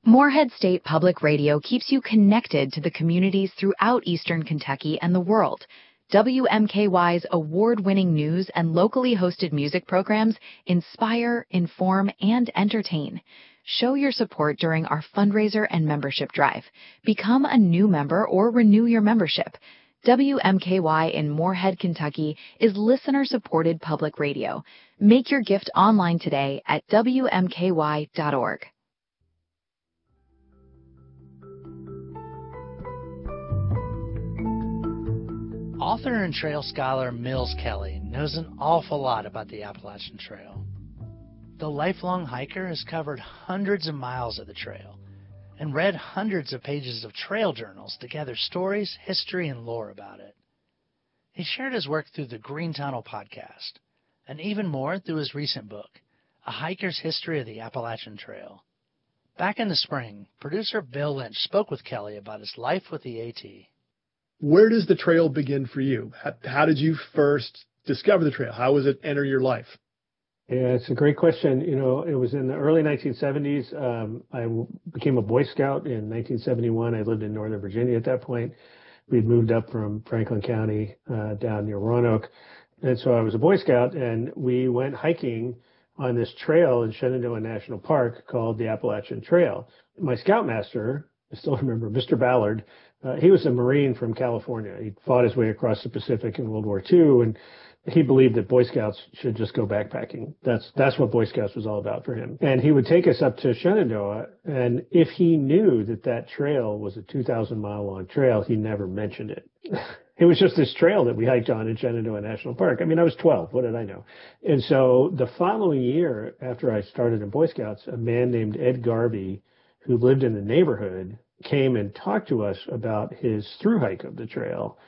Morehead State Public Radio keeps you connected to the communities throughout Eastern Kentucky and the world. WMKY's award-winning news and locally hosted music programs inspire, inform, and entertain. Show your support during our fundraiser and membership drive. Become a new member or renew your membership. WMKY in Morehead, Kentucky is listener-supported public radio. Make your gift online today at WMKY.org. Author and trail scholar Mills Kelly knows an awful lot about the Appalachian Trail. The lifelong hiker has covered hundreds of miles of the trail and read hundreds of pages of trail journals to gather stories, history, and lore about it. He shared his work through the Green Tunnel podcast, and even more through his recent book, A Hiker's History of the Appalachian Trail. Back in the spring, producer Bill Lynch spoke with Kelly about his life with the AT. Where does the trail begin for you? How did you first discover the trail? How was it enter your life? Yeah, it's a great question. You know, it was in the early 1970s. I became a Boy Scout in 1971. I lived in Northern Virginia at that point. We'd moved up from Franklin County down near Roanoke. And so I was a Boy Scout, and we went hiking on this trail in Shenandoah National Park called the Appalachian Trail. My scoutmaster, I still remember, Mr. Ballard, he was a Marine from California. He fought his way across the Pacific in World War II, and he believed that Boy Scouts should just go backpacking. That's what Boy Scouts was all about for him. And he would take us up to Shenandoah, and if he knew that that trail was a 2,000-mile-long trail, he never mentioned it. It was just this trail that we hiked on in Shenandoah National Park. I mean, I was 12. What did I know? And so the following year, after I started in Boy Scouts, a man named Ed Garvey, who lived in the neighborhood, came and talked to us about his through hike of the trail.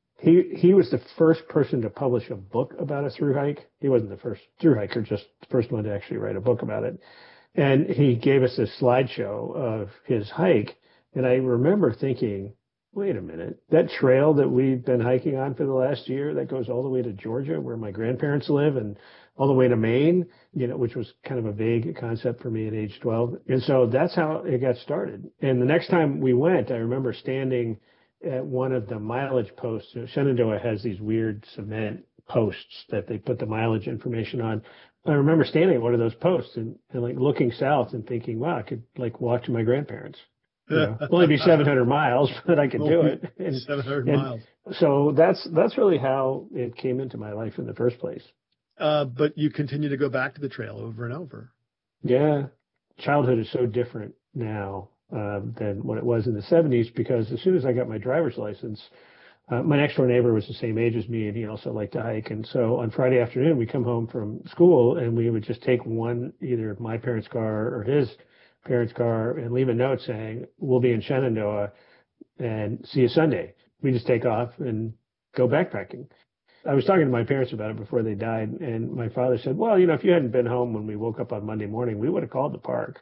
He was the first person to publish a book about a through hike. He wasn't the first through hiker, just the first one to actually write a book about it. And he gave us this slideshow of his hike. And I remember thinking, wait a minute, that trail that we've been hiking on for the last year that goes all the way to Georgia, where my grandparents live, and all the way to Maine, you know, which was kind of a vague concept for me at age 12. And so that's how it got started. And the next time we went, I remember standing at one of the mileage posts. Shenandoah has these weird cement posts that they put the mileage information on. I remember standing at one of those posts and like looking south and thinking, wow, I could like walk to my grandparents. You know, it'll only be 700 miles, but I could do it. And, 700 miles. So that's really how it came into my life in the first place. But you continue to go back to the trail over and over. Yeah. Childhood is so different now than what it was in the 70s, because as soon as I got my driver's license, my next door neighbor was the same age as me, and he also liked to hike. And so on Friday afternoon, we come home from school, and we would just take either my parents' car or his parents' car and leave a note saying, we'll be in Shenandoah and see you Sunday. We just take off and go backpacking. I was talking to my parents about it before they died, and my father said, well, you know, if you hadn't been home when we woke up on Monday morning, we would have called the park.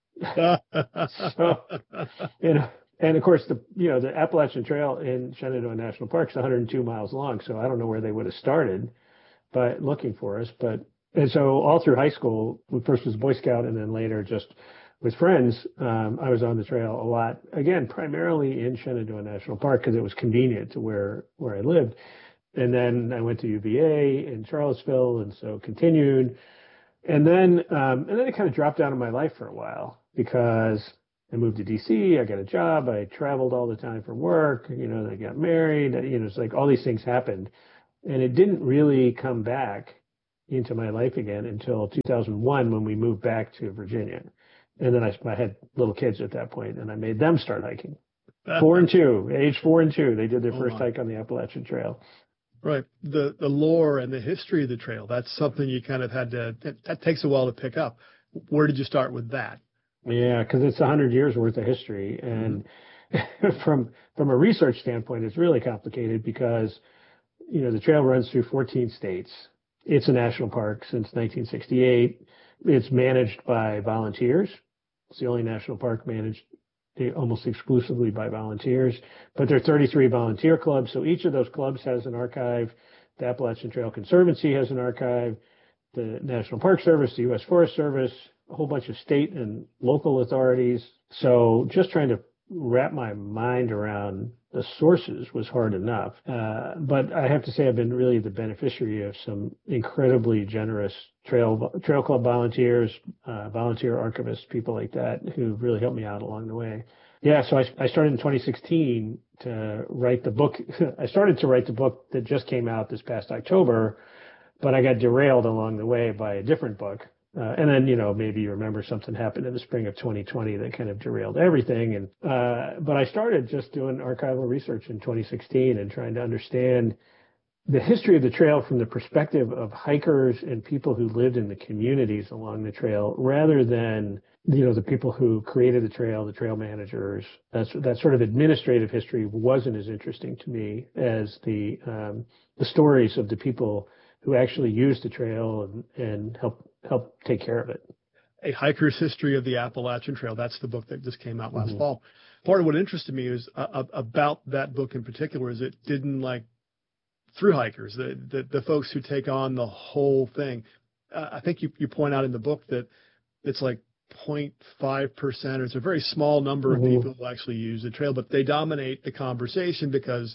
So, you know, and of course, the Appalachian Trail in Shenandoah National Park is 102 miles long, so I don't know where they would have started by looking for us. And so all through high school, we first was a Boy Scout, and then later just with friends, I was on the trail a lot, again, primarily in Shenandoah National Park because it was convenient to where I lived. And then I went to UVA in Charlottesville, and so continued. And then it kind of dropped out of my life for a while because I moved to DC, I got a job, I traveled all the time for work, you know, I got married, you know, it's like all these things happened. And it didn't really come back into my life again until 2001 when we moved back to Virginia. And then I had little kids at that point, and I made them start hiking. 4 and 2, age 4 and 2, they did their first hike on the Appalachian Trail. Right. The lore and the history of the trail, that's something you kind of had to, that takes a while to pick up. Where did you start with that? Yeah, because it's 100 years worth of history. And from a research standpoint, it's really complicated because, you know, the trail runs through 14 states. It's a national park since 1968. It's managed by volunteers. It's the only national park managed almost exclusively by volunteers, but there are 33 volunteer clubs. So each of those clubs has an archive. The Appalachian Trail Conservancy has an archive. The National Park Service, the U.S. Forest Service, a whole bunch of state and local authorities. So just trying to wrap my mind around the sources was hard enough. But I have to say I've been really the beneficiary of some incredibly generous trail club volunteers, volunteer archivists, people like that who really helped me out along the way. Yeah, so I started in 2016 to write the book. I started to write the book that just came out this past October, but I got derailed along the way by a different book. And then, maybe you remember something happened in the spring of 2020 that kind of derailed everything. And, but I started just doing archival research in 2016 and trying to understand the history of the trail from the perspective of hikers and people who lived in the communities along the trail rather than, the people who created the trail managers. That sort of administrative history wasn't as interesting to me as the stories of the people who actually used the trail and help take care of it. A Hiker's History of the Appalachian Trail. That's the book that just came out last fall. Part of what interested me is about that book in particular is it didn't through hikers, the folks who take on the whole thing. I think you point out in the book that it's like 0.5%, or it's a very small number of people who actually use the trail, but they dominate the conversation because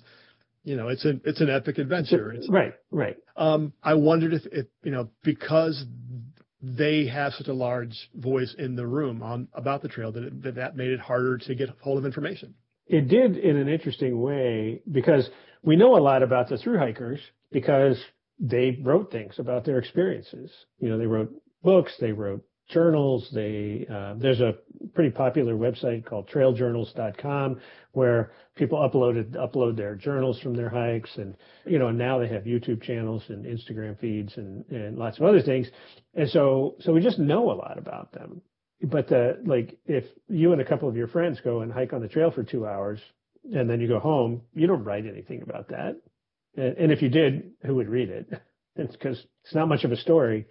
it's an epic adventure. Right. I wondered if because they have such a large voice in the room about the trail that made it harder to get hold of information. It did in an interesting way because we know a lot about the thru hikers because they wrote things about their experiences. They wrote books, they wrote journals. There's a pretty popular website called trailjournals.com where people upload their journals from their hikes. And, now they have YouTube channels and Instagram feeds and lots of other things. And so we just know a lot about them. But if you and a couple of your friends go and hike on the trail for 2 hours and then you go home, you don't write anything about that. And if you did, who would read it? It's because it's not much of a story.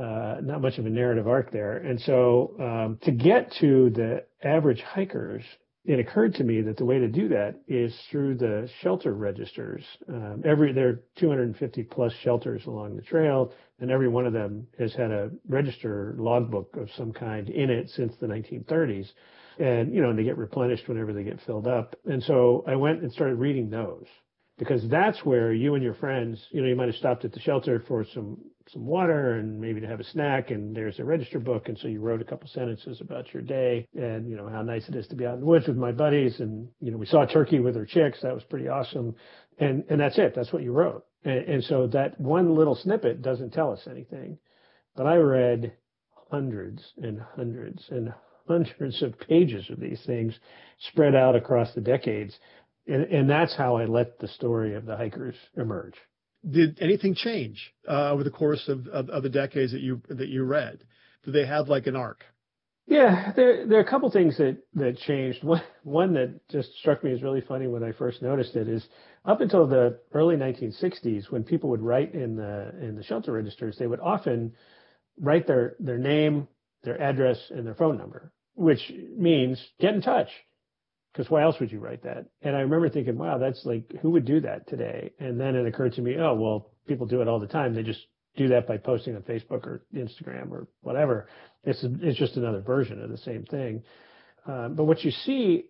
Not much of a narrative arc there. And so to get to the average hikers, it occurred to me that the way to do that is through the shelter registers. There are 250 plus shelters along the trail, and every one of them has had a register logbook of some kind in it since the 1930s. And, they get replenished whenever they get filled up. And so I went and started reading those. Because that's where you and your friends, you might have stopped at the shelter for some water and maybe to have a snack, and there's a register book, and so you wrote a couple sentences about your day and how nice it is to be out in the woods with my buddies, and we saw a turkey with our chicks. That was pretty awesome, and that's it. That's what you wrote, and so that one little snippet doesn't tell us anything, but I read hundreds and hundreds and hundreds of pages of these things spread out across the decades. And that's how I let the story of the hikers emerge. Did anything change over the course of the decades that you read? Do they have an arc? Yeah, there are a couple things that changed. One that just struck me as really funny when I first noticed it is up until the early 1960s, when people would write in the shelter registers, they would often write their name, their address, and their phone number, which means get in touch. Because why else would you write that? And I remember thinking, wow, that's who would do that today? And then it occurred to me, oh, well, people do it all the time. They just do that by posting on Facebook or Instagram or whatever. It's just another version of the same thing. But what you see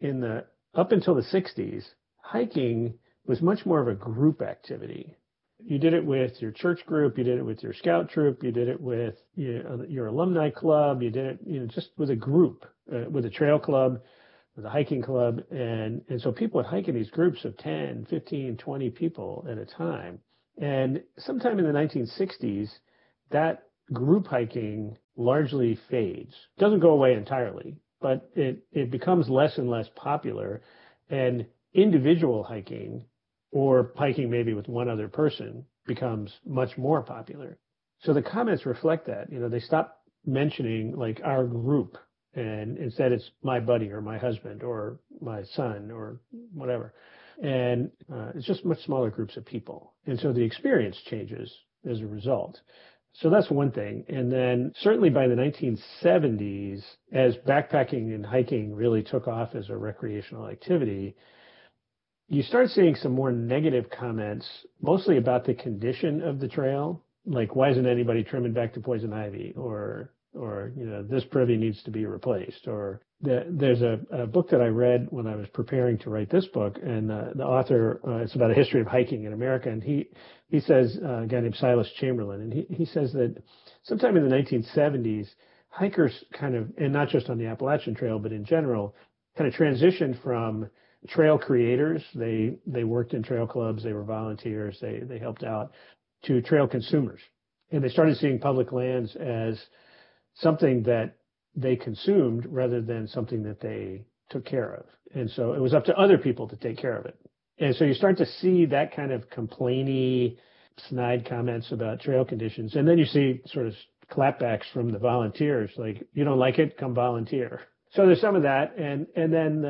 up until the 60s, hiking was much more of a group activity. You did it with your church group. You did it with your scout troop. You did it with your alumni club. You did it, just with a group, with a trail club, with a hiking club. And so people would hike in these groups of 10, 15, 20 people at a time. And sometime in the 1960s, that group hiking largely fades. It doesn't go away entirely, but it becomes less and less popular. And individual hiking, or hiking maybe with one other person, becomes much more popular. So the comments reflect that. They stop mentioning our group, and instead it's my buddy or my husband or my son or whatever. And it's just much smaller groups of people. And so the experience changes as a result. So that's one thing. And then certainly by the 1970s, as backpacking and hiking really took off as a recreational activity, you start seeing some more negative comments, mostly about the condition of the trail. Like, why isn't anybody trimming back to poison ivy? Or, or, this privy needs to be replaced, or there's a book that I read when I was preparing to write this book, and the author, it's about a history of hiking in America, and he says, a guy named Silas Chamberlain, and he says that sometime in the 1970s, hikers kind of, and not just on the Appalachian Trail, but in general, kind of transitioned from trail creators. They worked in trail clubs, they were volunteers, they helped out, to trail consumers. And they started seeing public lands as something that they consumed rather than something that they took care of. And so it was up to other people to take care of it. And so you start to see that kind of complainy, snide comments about trail conditions. And then you see sort of clapbacks from the volunteers, like, you don't like it, come volunteer. So there's some of that. And then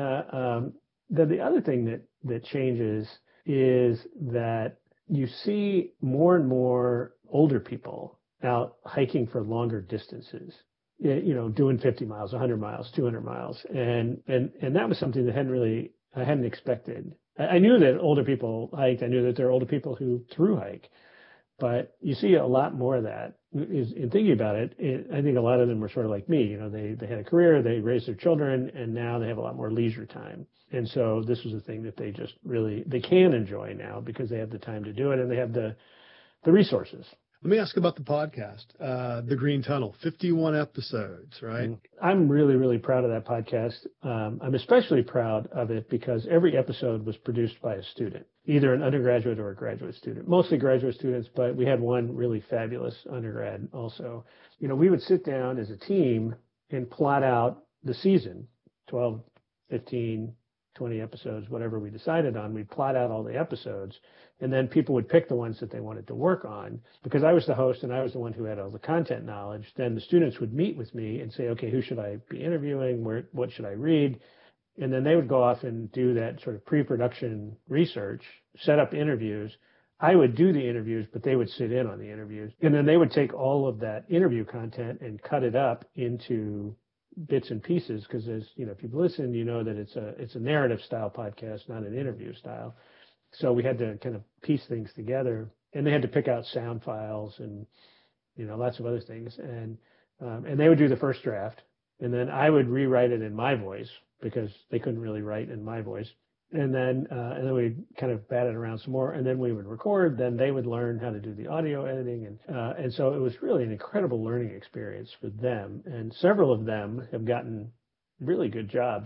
the other thing that changes is that you see more and more older people out hiking for longer distances, doing 50 miles, 100 miles, 200 miles. And that was something that I hadn't expected. I knew that older people hiked. I knew that there are older people who thru hike, but you see a lot more of that. In thinking about it, I think a lot of them were sort of like me. They had a career, they raised their children, and now they have a lot more leisure time. And so this was a thing that they just they can enjoy now because they have the time to do it and they have the resources. Let me ask about the podcast, The Green Tunnel, 51 episodes, right? I'm really, really proud of that podcast. I'm especially proud of it because every episode was produced by a student, either an undergraduate or a graduate student, mostly graduate students, but we had one really fabulous undergrad also. We would sit down as a team and plot out the season, 12, 15, 20 episodes, whatever we decided on. We'd plot out all the episodes, and then people would pick the ones that they wanted to work on. Because I was the host and I was the one who had all the content knowledge, then the students would meet with me and say, okay, who should I be interviewing? What should I read? And then they would go off and do that sort of pre-production research, set up interviews. I would do the interviews, but they would sit in on the interviews. And then they would take all of that interview content and cut it up into bits and pieces, because if you've listened, you know that it's a narrative style podcast, not an interview style. So we had to kind of piece things together, and they had to pick out sound files and lots of other things, and they would do the first draft, and then I would rewrite it in my voice because they couldn't really write in my voice, and then we'd kind of bat it around some more, and then we would record. Then they would learn how to do the audio editing, and so it was really an incredible learning experience for them. And several of them have gotten really good jobs,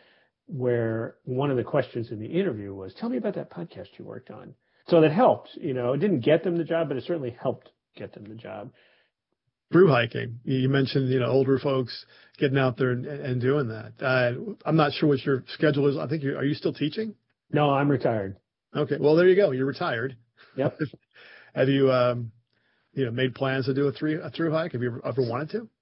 where one of the questions in the interview was, "Tell me about that podcast you worked on." So that helped. It didn't get them the job, but it certainly helped get them the job. Through hiking, you mentioned older folks getting out there and doing that. I'm not sure what your schedule is. I think are you still teaching? No, I'm retired. Okay, well there you go. You're retired. Yep. Have you made plans to do a through hike? Have you ever wanted to?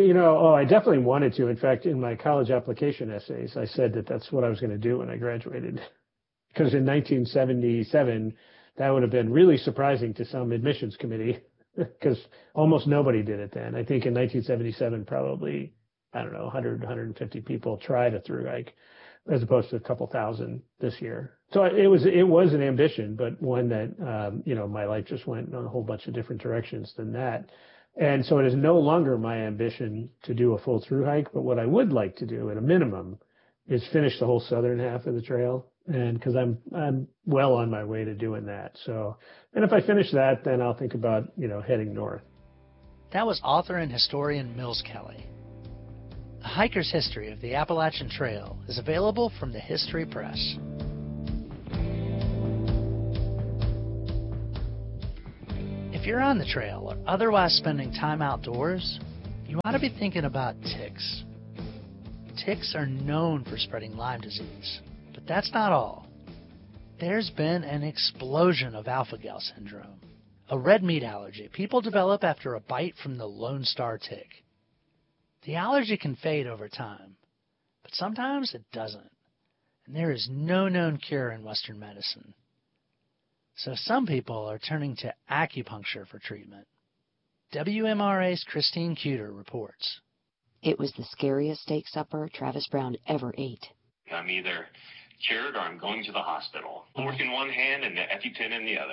I definitely wanted to. In fact, in my college application essays, I said that that's what I was going to do when I graduated. Because in 1977, that would have been really surprising to some admissions committee, because almost nobody did it then. I think in 1977, probably, 100, 150 people tried a through hike, as opposed to a couple thousand this year. So it was an ambition, but one that, my life just went in a whole bunch of different directions than that. And so it is no longer my ambition to do a full through hike, but what I would like to do at a minimum is finish the whole southern half of the trail. And because I'm well on my way to doing that. So, and if I finish that, then I'll think about, heading north. That was author and historian Mills Kelly. A Hiker's History of the Appalachian Trail is available from the History Press. If you're on the trail or otherwise spending time outdoors, you ought to be thinking about ticks. Ticks are known for spreading Lyme disease, but that's not all. There's been an explosion of alpha-gal syndrome, a red meat allergy people develop after a bite from the Lone Star tick. The allergy can fade over time, but sometimes it doesn't, and there is no known cure in Western medicine. So some people are turning to acupuncture for treatment. WMRA's Christine Cuter reports. It was the scariest steak supper Travis Brown ever ate. I'm either cured or I'm going to the hospital. I'm working one hand and the EpiPen in the other.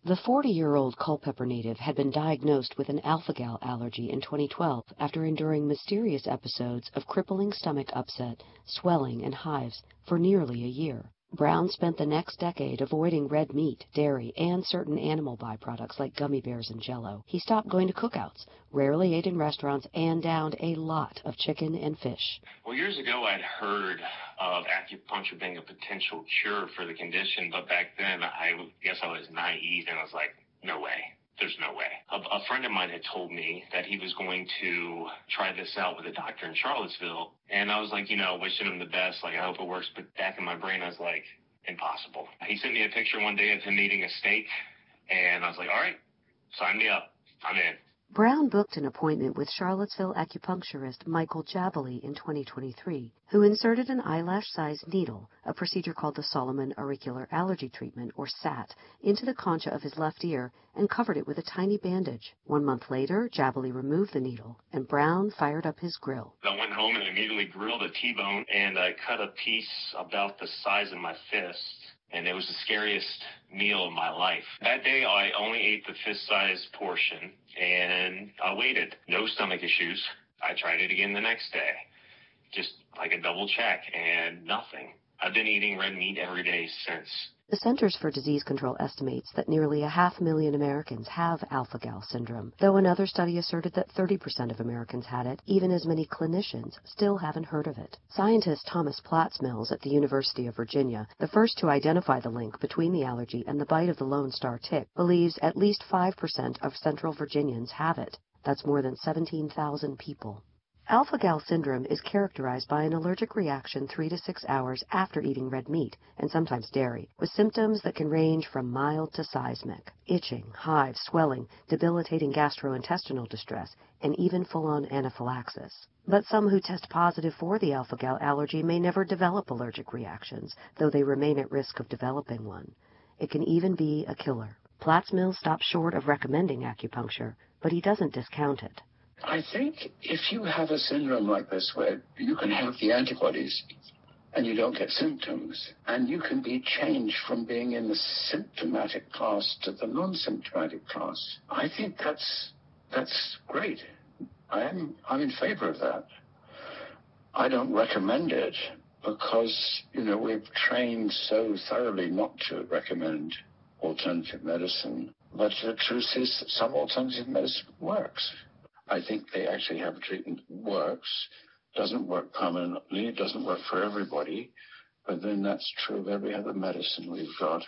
The 40-year-old Culpeper native had been diagnosed with an alpha-gal allergy in 2012 after enduring mysterious episodes of crippling stomach upset, swelling, and hives for nearly a year. Brown spent the next decade avoiding red meat, dairy, and certain animal byproducts like gummy bears and Jell-O. He stopped going to cookouts, rarely ate in restaurants, and downed a lot of chicken and fish. Well, years ago I'd heard of acupuncture being a potential cure for the condition, but back then I guess I was naive and I was like, no way. There's no way. A friend of mine had told me that he was going to try this out with a doctor in Charlottesville. And I was like, wishing him the best. Like, I hope it works. But back in my brain, I was like, impossible. He sent me a picture one day of him eating a steak. And I was like, all right, sign me up. I'm in. Brown booked an appointment with Charlottesville acupuncturist Michael Jabali in 2023, who inserted an eyelash-sized needle, a procedure called the Solomon Auricular Allergy Treatment, or SAT, into the concha of his left ear and covered it with a tiny bandage. 1 month later, Jabali removed the needle, and Brown fired up his grill. I went home and immediately grilled a T-bone, and I cut a piece about the size of my fist. And it was the scariest meal of my life. That day, I only ate the fist-sized portion, and I waited. No stomach issues. I tried it again the next day, just like a double check, and nothing. I've been eating red meat every day since. The Centers for Disease Control estimates that nearly 500,000 Americans have alpha-gal syndrome, though another study asserted that 30% of Americans had it. Even as many clinicians still haven't heard of it. Scientist Thomas Platts-Mills at the University of Virginia, the first to identify the link between the allergy and the bite of the Lone Star tick, believes at least 5% of Central Virginians have it. That's more than 17,000 people. Alpha-gal syndrome is characterized by an allergic reaction 3 to 6 hours after eating red meat, and sometimes dairy, with symptoms that can range from mild to seismic: itching, hives, swelling, debilitating gastrointestinal distress, and even full-on anaphylaxis. But some who test positive for the alpha-gal allergy may never develop allergic reactions, though they remain at risk of developing one. It can even be a killer. Platts-Mills stops short of recommending acupuncture, but he doesn't discount it. I think if you have a syndrome like this where you can have the antibodies and you don't get symptoms, and you can be changed from being in the symptomatic class to the non-symptomatic class, I think that's great. I'm in favor of that. I don't recommend it because, we've trained so thoroughly not to recommend alternative medicine. But the truth is that some alternative medicine works. I think they actually have a treatment that works. Doesn't work permanently, it doesn't work for everybody, but then that's true of every other medicine we've got.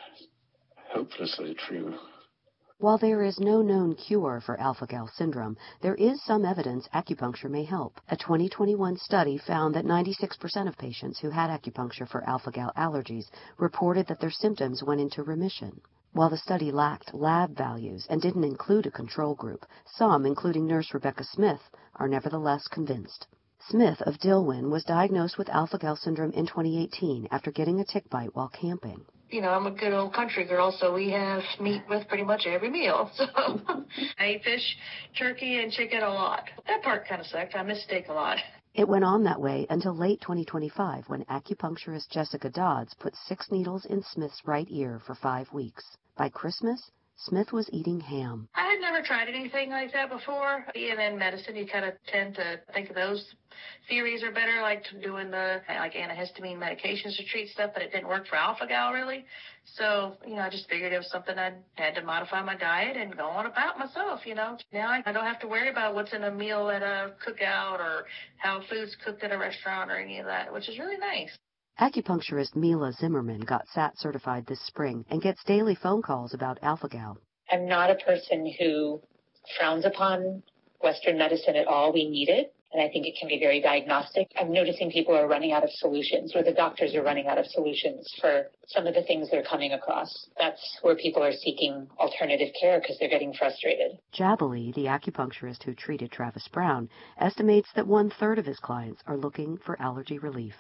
Hopelessly true. While there is no known cure for alpha-gal syndrome, there is some evidence acupuncture may help. A 2021 study found that 96% of patients who had acupuncture for alpha-gal allergies reported that their symptoms went into remission. While the study lacked lab values and didn't include a control group, some, including nurse Rebecca Smith, are nevertheless convinced. Smith of Dillwyn was diagnosed with alpha-gal syndrome in 2018 after getting a tick bite while camping. I'm a good old country girl, so we have meat with pretty much every meal. So I eat fish, turkey, and chicken a lot. That part kind of sucked. I miss steak a lot. It went on that way until late 2025 when acupuncturist Jessica Dodds put 6 needles in Smith's right ear for 5 weeks. By Christmas, Smith was eating ham. I had never tried anything like that before. Being in medicine, you kind of tend to think of those theories are better, like doing the antihistamine medications to treat stuff, but it didn't work for alpha-gal really. So, I just figured it was something I had to modify my diet and go on about myself, Now I don't have to worry about what's in a meal at a cookout or how food's cooked at a restaurant or any of that, which is really nice. Acupuncturist Mila Zimmerman got SAT certified this spring and gets daily phone calls about alpha-gal. I'm not a person who frowns upon Western medicine at all. We need it, and I think it can be very diagnostic. I'm noticing people are running out of solutions, or the doctors are running out of solutions for some of the things they're coming across. That's where people are seeking alternative care because they're getting frustrated. Jabali, the acupuncturist who treated Travis Brown, estimates that 1/3 of his clients are looking for allergy relief.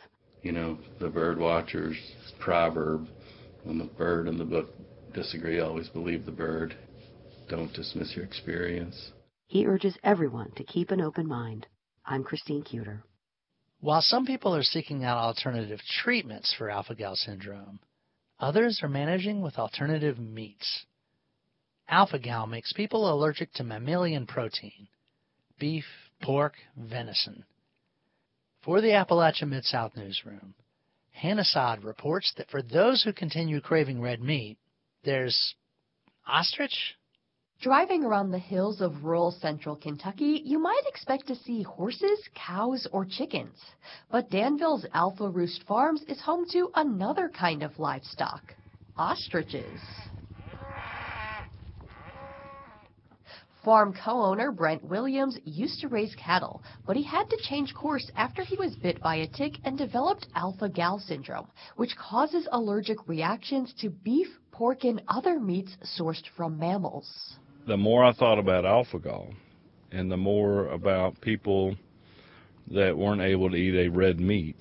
The bird watcher's proverb, when the bird and the book disagree, always believe the bird. Don't dismiss your experience. He urges everyone to keep an open mind. I'm Christine Cuter. While some people are seeking out alternative treatments for alpha-gal syndrome, others are managing with alternative meats. alpha-gal makes people allergic to mammalian protein, beef, pork, venison. For the Appalachian Mid-South Newsroom, Hannah Saad reports that for those who continue craving red meat, there's ostrich? Driving around the hills of rural central Kentucky, you might expect to see horses, cows, or chickens. But Danville's Alpha Roost Farms is home to another kind of livestock, ostriches. Farm co-owner Brent Williams used to raise cattle, but he had to change course after he was bit by a tick and developed alpha-gal syndrome, which causes allergic reactions to beef, pork, and other meats sourced from mammals. The more I thought about alpha-gal and the more about people that weren't able to eat a red meat,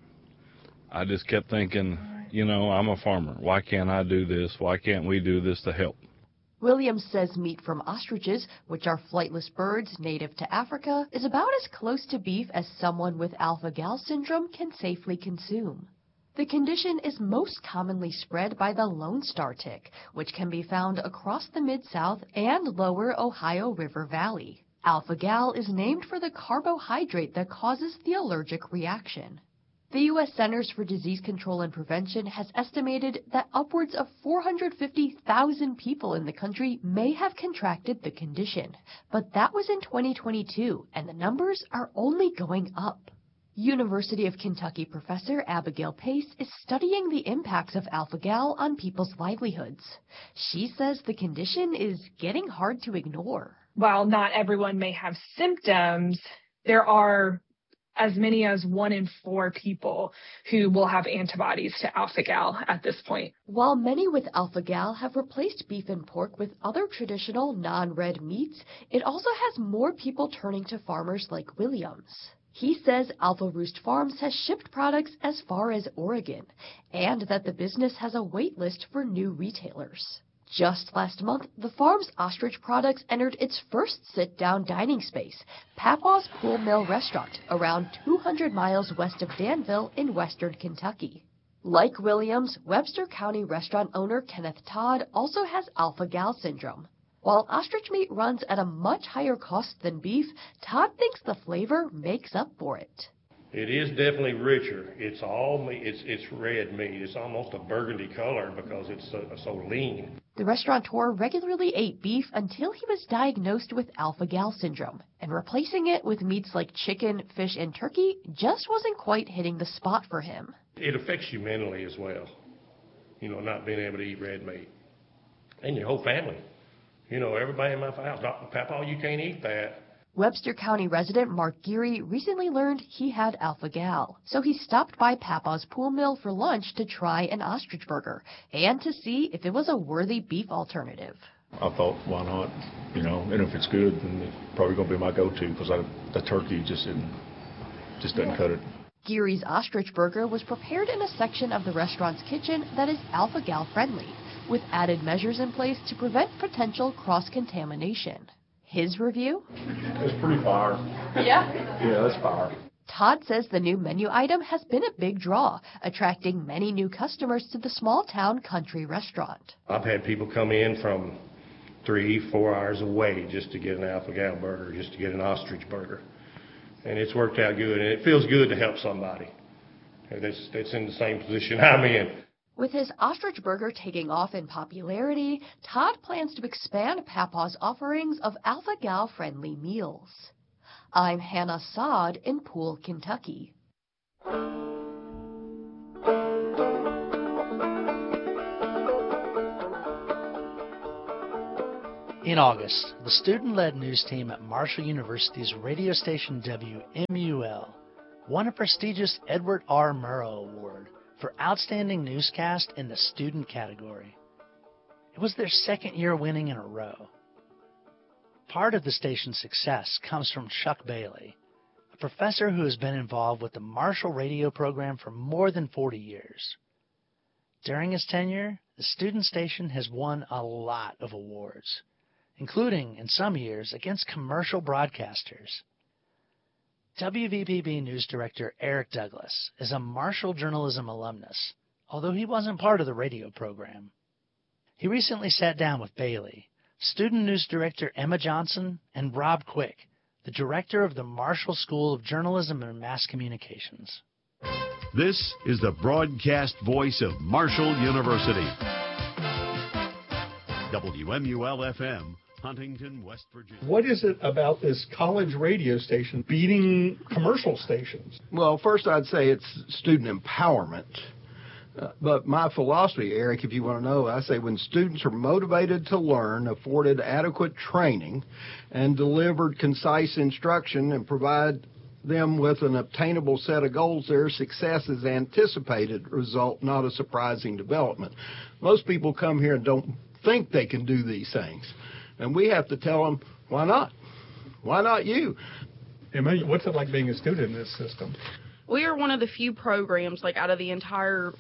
I just kept thinking, I'm a farmer. Why can't I do this? Why can't we do this to help? Williams says meat from ostriches, which are flightless birds native to Africa, is about as close to beef as someone with alpha-gal syndrome can safely consume. The condition is most commonly spread by the Lone Star tick, which can be found across the Mid-South and lower Ohio River Valley. Alpha-gal is named for the carbohydrate that causes the allergic reaction. The U.S. Centers for Disease Control and Prevention has estimated that upwards of 450,000 people in the country may have contracted the condition, but that was in 2022, and the numbers are only going up. University of Kentucky professor Abigail Pace is studying the impacts of alpha-gal on people's livelihoods. She says the condition is getting hard to ignore. While not everyone may have symptoms, there are as many as 1 in 4 people who will have antibodies to alpha-gal at this point. While many with alpha-gal have replaced beef and pork with other traditional non-red meats, it also has more people turning to farmers like Williams. He says Alpha Roost Farms has shipped products as far as Oregon, and that the business has a wait list for new retailers. Just last month, the farm's ostrich products entered its first sit-down dining space, Papa's Pool Mill Restaurant, around 200 miles west of Danville in western Kentucky. Like Williams, Webster County restaurant owner Kenneth Todd also has alpha-gal syndrome. While ostrich meat runs at a much higher cost than beef, Todd thinks the flavor makes up for it. It is definitely richer. It's all meat. It's red meat. It's almost a burgundy color because it's so lean. The restaurateur regularly ate beef until he was diagnosed with alpha-gal syndrome, and replacing it with meats like chicken, fish, and turkey just wasn't quite hitting the spot for him. It affects you mentally as well, not being able to eat red meat. And your whole family. Everybody in my house, Papa, you can't eat that. Webster County resident Mark Geary recently learned he had alpha-gal, so he stopped by Papa's Pool Mill for lunch to try an ostrich burger and to see if it was a worthy beef alternative. I thought, why not? And if it's good, then it's probably going to be my go-to because the turkey just doesn't cut it. Geary's ostrich burger was prepared in a section of the restaurant's kitchen that is alpha-gal friendly, with added measures in place to prevent potential cross-contamination. His review? It's pretty fire. Yeah? Yeah, that's fire. Todd says the new menu item has been a big draw, attracting many new customers to the small-town country restaurant. I've had people come in from 3-4 hours away just to get an alpha-gal burger, just to get an ostrich burger. And it's worked out good, and it feels good to help somebody that's in the same position I'm in. With his ostrich burger taking off in popularity, Todd plans to expand Papa's offerings of alpha-gal friendly meals. I'm Hannah Saad in Poole, Kentucky. In August, the student-led news team at Marshall University's radio station WMUL won a prestigious Edward R. Murrow Award for Outstanding Newscast in the student category. It was their second year winning in a row. Part of the station's success comes from Chuck Bailey, a professor who has been involved with the Marshall radio program for more than 40 years. During his tenure, the student station has won a lot of awards, including, in some years, against commercial broadcasters. WVPB News Director Eric Douglas is a Marshall journalism alumnus, although he wasn't part of the radio program. He recently sat down with Bailey Student News Director Emma Johnson, and Rob Quick, the director of the Marshall School of Journalism and Mass Communications. This is the broadcast voice of Marshall University. WMUL-FM, Huntington, West Virginia. What is it about this college radio station beating commercial stations? Well, first I'd say it's student empowerment. But my philosophy, Eric, if you want to know, I say when students are motivated to learn, afforded adequate training, and delivered concise instruction and provide them with an obtainable set of goals, their success is anticipated result, not a surprising development. Most people come here and don't think they can do these things. And we have to tell them, why not? Why not you? Emma, what's it like being a student in this system? We are one of the few programs, like out of the entire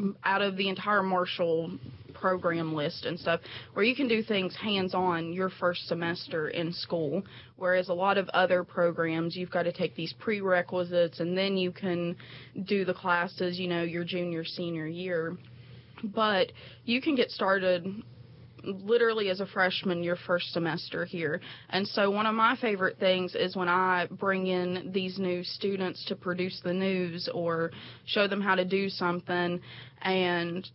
Marshall program list and stuff, where you can do things hands-on your first semester in school, whereas a lot of other programs, you've got to take these prerequisites and then you can do the classes, your junior, senior year. But you can get started literally as a freshman your first semester here. And so one of my favorite things is when I bring in these new students to produce the news or show them how to do something, and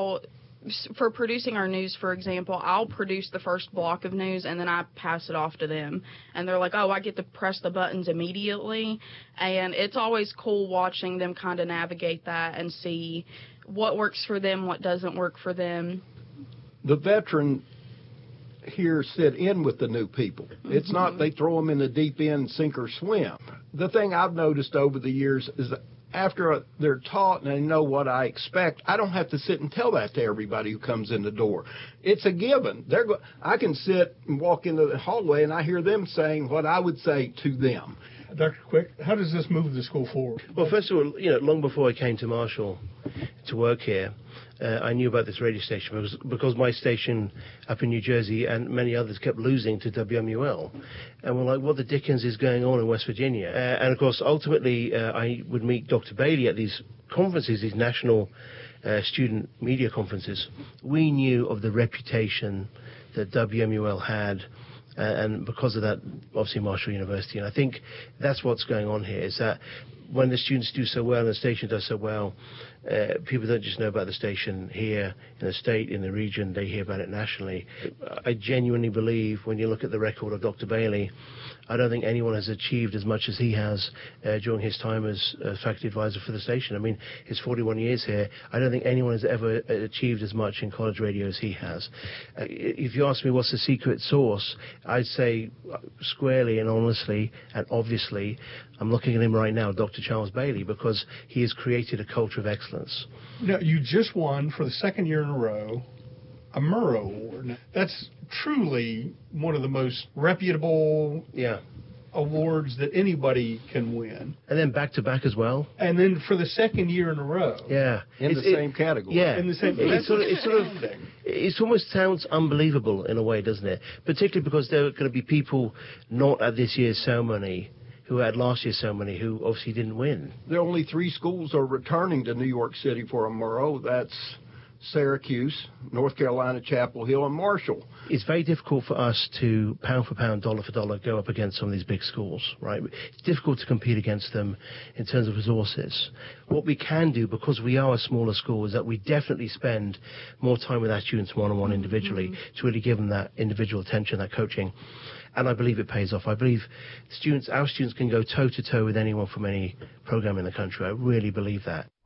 for producing our news, for example, I'll produce the first block of news and then I pass it off to them. And they're like, oh, I get to press the buttons immediately. And it's always cool watching them kind of navigate that and see what works for them, what doesn't work for them. The veteran here sit in with the new people. It's not they throw them in the deep end, sink or swim. The thing I've noticed over the years is that after they're taught and they know what I expect, I don't have to sit and tell that to everybody who comes in the door. It's a given. I can sit and walk into the hallway and I hear them saying what I would say to them. Dr. Quick, how does this move the school forward? Well, first of all, long before I came to Marshall to work here, I knew about this radio station because my station up in New Jersey and many others kept losing to WMUL. And we're like, what the dickens is going on in West Virginia? And, of course, ultimately, I would meet Dr. Bailey at these conferences, these national student media conferences. We knew of the reputation that WMUL had. And because of that, obviously, Marshall University. And I think that's what's going on here, is that when the students do so well and the station does so well, people don't just know about the station here in the state, in the region, they hear about it nationally. I genuinely believe when you look at the record of Dr. Bailey, I don't think anyone has achieved as much as he has during his time as faculty advisor for the station. I mean, his 41 years here, I don't think anyone has ever achieved as much in college radio as he has. If you ask me what's the secret sauce, I'd say squarely and honestly and obviously, I'm looking at him right now, Dr. Charles Bailey, because he has created a culture of excellence. You just won for the second year in a row a Murrow Award. That's truly one of the most reputable awards that anybody can win. And then back-to-back as well. And then for the second year in a row. Yeah. In the same category. Yeah. In the same It almost sounds unbelievable in a way, doesn't it? Particularly because there are going to be people not at this year's ceremony who had last year's ceremony who obviously didn't win. There are only 3 schools are returning to New York City for a Murrow. That's Syracuse, North Carolina, Chapel Hill, and Marshall. It's very difficult for us to, pound for pound, dollar for dollar, go up against some of these big schools, right? It's difficult to compete against them in terms of resources. What we can do, because we are a smaller school, is that we definitely spend more time with our students one-on-one individually to really give them that individual attention, that coaching. And I believe it pays off. I believe our students can go toe-to-toe with anyone from any program in the country. I really believe that.